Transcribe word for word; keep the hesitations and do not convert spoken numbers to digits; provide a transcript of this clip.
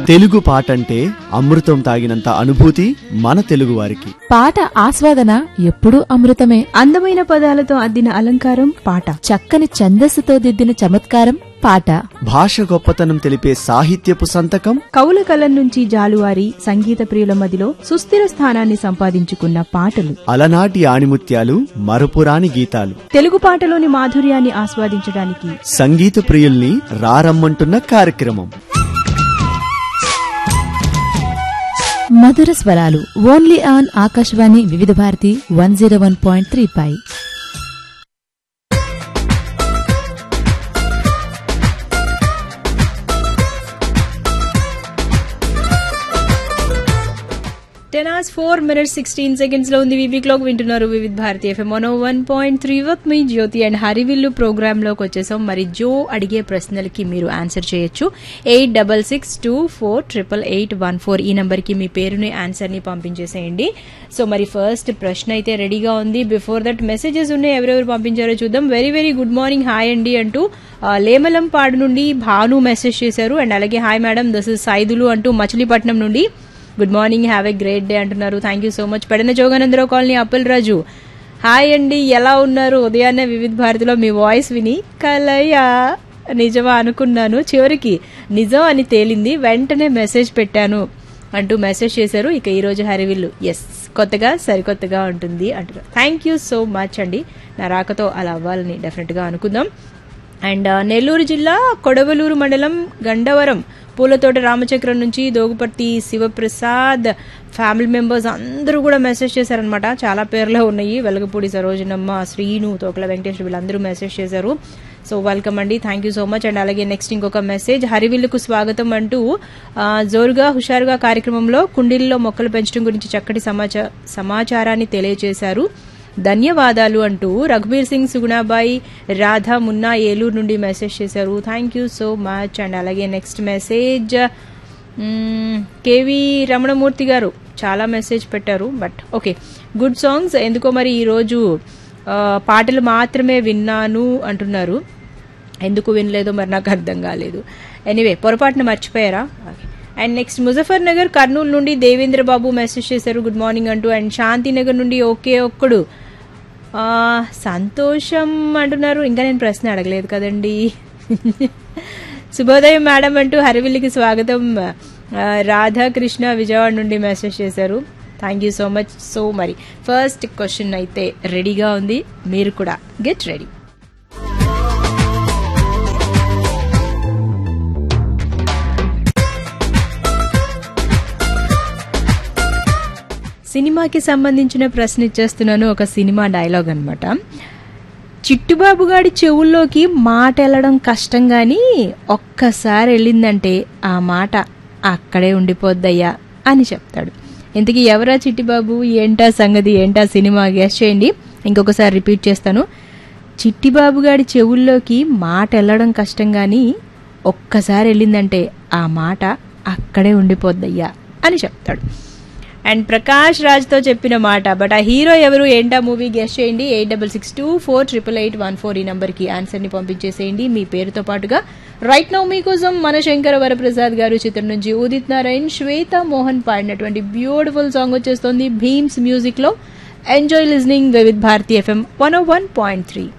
తెలుగు పాట అంటే అమృతం తాగినంత అనుభూతి మన తెలుగు వారికి. పాట ఆస్వాదన ఎప్పుడూ అమృతమే. అందమైన పదాలతో అద్దిన అలంకారం పాట, చక్కని ఛందస్సుతో దిద్దిన చమత్కారం పాట. భాష గొప్పతనం తెలిపే సాహిత్యపు సంతకం కవుల కలం నుంచి జాలువారి సంగీత ప్రియుల మదిలో సుస్థిర స్థానాన్ని సంపాదించుకున్న పాటలు, అలనాటి ఆణిముత్యాలు, మరపురాని గీతాలు. తెలుగు పాటలోని మాధుర్యాన్ని ఆస్వాదించడానికి సంగీత ప్రియుల్ని రారమ్మంటున్న కార్యక్రమం మధుర స్వరాలు. ఓన్లీ ఆన్ ఆకాశవాణి వివిధ Bharati one zero one point three pi. Ten hours four minutes sixteen seconds లో ఉంది. వీవీ క్లాక్ వింటున్నారు వివిధ Bharati FM one one point three with me Jyothi and Harivillu programme లోకి వచ్చేసాం. మరి జో అడిగే ప్రశ్నలకి మీరు ఆన్సర్ చేయొచ్చు. Eight double six two four triple eight one four ఈ నంబర్ కి మీ పేరుని ఆన్సర్ ని పంపించేసేయండి. సో మరి ఫస్ట్ ప్రశ్న అయితే రెడీగా ఉంది. బిఫోర్ దట్ మెసేజెస్ ఉన్నాయి, ఎవరెవరు పంపించారో చూద్దాం. Very very good morning, hi అండి అంటూ లేమలం పాడు నుండి భాను మెసేజ్ చేశారు. అండ్ అలాగే hi madam, this is Saidulu అంటూ మచిలీపట్నం నుండి good morning, have a great day అంటున్నారు. Thank you so much. Pedana Jogananda Rao colony Appal Raju, hi అండి, ఎలా ఉన్నారు? ఉదయాన్నే వివిధ భారతిలో మీ వాయిస్ విని కలయా నిజమా అనుకున్నాను, చివరికి నిజం అని తేలింది, వెంటనే మెసేజ్ పెట్టాను అంటూ మెసేజ్ చేశారు. ఇక ఈరోజు హరివిల్లు ఎస్ కొత్తగా సరికొత్తగా ఉంటుంది అంటారు. థ్యాంక్ యూ సో మచ్ అండి. నా రాకతో అలా అవ్వాలని డెఫినెట్గా అనుకుందాం. అండ్ నెల్లూరు జిల్లా కొడవలూరు మండలం గండవరం పూలతోట రామచక్రం నుంచి దోగుపర్తి శివప్రసాద్ ఫ్యామిలీ మెంబర్స్ అందరూ కూడా మెసేజ్ చేశారనమాట. చాలా పేర్లే ఉన్నాయి, వెలగపూడి సరోజనమ్మ, శ్రీను, తోకల వెంకటేశ్వర, వీళ్ళందరూ మెసేజ్ చేశారు. సో వెల్కమ్ అండి, thank you so much. And అలాగే నెక్స్ట్ ఇంకొక మెసేజ్, హరివిల్లుకు స్వాగతం అంటూ జోరుగా హుషారుగా కార్యక్రమంలో కుండీల్లో మొక్కలు పెంచడం గురించి చక్కటి సమాచార సమాచారాన్ని తెలియజేశారు, ధన్యవాదాలు అంటూ రఘుబీర్ సింగ్, సుగుణాబాయి, రాధా, మున్నా ఏలూరు నుండి మెసేజ్ చేశారు. Thank you so much. And అలాగే నెక్స్ట్ మెసేజ్ కేవి రమణమూర్తి గారు చాలా మెసేజ్ పెట్టారు. బట్ ఓకే, గుడ్ సాంగ్స్ ఎందుకో మరి ఈరోజు పాటలు మాత్రమే విన్నాను అంటున్నారు. ఎందుకు వినలేదో మరి నాకు అర్థం కాలేదు. ఎనీవే, పొరపాటున మర్చిపోయారా? అండ్ నెక్స్ట్ ముజఫర్ నగర్ కర్నూలు నుండి దేవేంద్ర బాబు మెసేజ్ చేశారు గుడ్ మార్నింగ్ అంటూ. అండ్ శాంతినగర్ నుండి ఒకే ఒక్కడు సంతోషం అంటున్నారు. ఇంకా నేను ప్రశ్న అడగలేదు కదండి. శుభోదయం మేడం అంటూ హరివిల్లికి స్వాగతం రాధాకృష్ణ విజయవాడ నుండి మెసేజ్ చేశారు. Thank you so much. So మరి ఫస్ట్ క్వశ్చన్ అయితే రెడీగా ఉంది, మీరు కూడా గెట్ రెడీ. సినిమాకి సంబంధించిన ప్రశ్న ఇచ్చేస్తున్నాను. ఒక సినిమా డైలాగ్ అనమాట. చిట్టుబాబు గాడి చెవుల్లోకి మాట వెళ్ళడం కష్టం గాని ఒక్కసారి వెళ్ళిందంటే ఆ మాట అక్కడే ఉండిపోద్దయ్యా అని చెప్తాడు. ఇంతకీ ఎవరా చిట్టిబాబు, ఏంటా సంగతి, ఏంటా సినిమా, గెస్ చేయండి. ఇంకొకసారి రిపీట్ చేస్తాను. చిట్టిబాబు గాడి చెవుల్లోకి మాట వెళ్ళడం కష్టం గాని ఒక్కసారి వెళ్ళిందంటే ఆ మాట అక్కడే ఉండిపోద్దయ్యా అని చెప్తాడు. అండ్ ప్రకాష్ రాజ్ తో చెప్పిన మాట. బట్ ఆ హీరో ఎవరు, ఏంటా మూవీ, గెస్ట్ చేయండి. Eight double six two four triple eight one four ఈ నంబర్ కి ఆన్సర్ ని పంపించేసేయండి మీ పేరుతో పాటుగా. రైట్ నౌ మీకోసం మన శంకర వరప్రసాద్ గారు చిత్రం నుంచి ఉదిత్ నారాయణ్, శ్వేత మోహన్ పాడినటువంటి బ్యూటిఫుల్ సాంగ్ వచ్చేస్తోంది భీమ్స్ మ్యూజిక్ లో. Enjoy listening Vividh Bharati FM one ఓ వన్ పాయింట్ త్రీ.